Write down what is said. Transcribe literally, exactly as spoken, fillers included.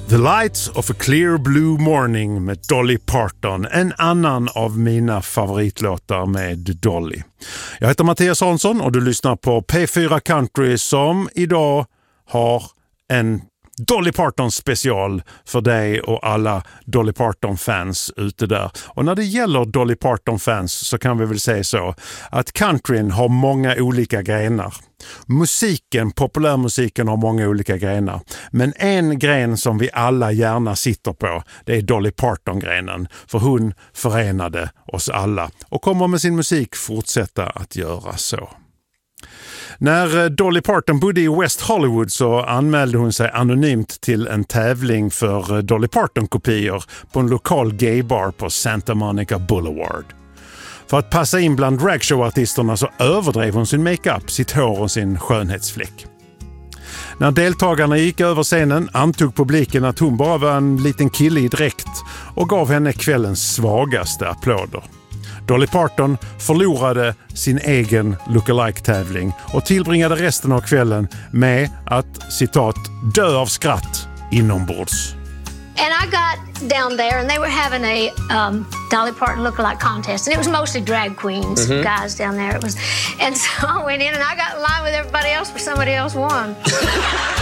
The Lights of a Clear Blue Morning med Dolly Parton, en annan av mina favoritlåtar med Dolly. Jag heter Mattias Hansson och du lyssnar på P fyra Country som idag har en Dolly Parton special för dig och alla Dolly Parton-fans ute där. Och när det gäller Dolly Parton-fans så kan vi väl säga så att countryn har många olika grenar. Musiken, populärmusiken har många olika grenar. Men en gren som vi alla gärna sitter på, det är Dolly Parton-grenen. För hon förenade oss alla och kommer med sin musik fortsätta att göra så. När Dolly Parton bodde i West Hollywood så anmälde hon sig anonymt till en tävling för Dolly Parton-kopior på en lokal gaybar på Santa Monica Boulevard. För att passa in bland dragshowartisterna så överdrev hon sin makeup, sitt hår och sin skönhetsfläck. När deltagarna gick över scenen antog publiken att hon bara var en liten kille i dräkt och gav henne kvällens svagaste applåder. Dolly Parton förlorade sin egen lookalike-tävling och tillbringade resten av kvällen med att, citat, dö av skratt inombords. And I got down there and they were having a um, Dolly Parton lookalike contest. And it was mostly drag queens, mm-hmm. guys down there. It was, and so I went in and I got in line with everybody else for somebody else won.